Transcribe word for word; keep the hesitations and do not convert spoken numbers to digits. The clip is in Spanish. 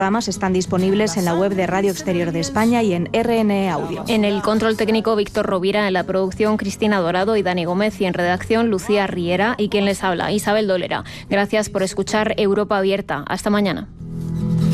programas están disponibles en la web de Radio Exterior de España y en R N E Audio. En el control técnico, Víctor Rovira, en la producción, Cristina Dorado y Dani Gómez, y en redacción, Lucía Riera, y quien les habla, Isabel Dolera. Gracias por escuchar Europa Abierta. Hasta mañana.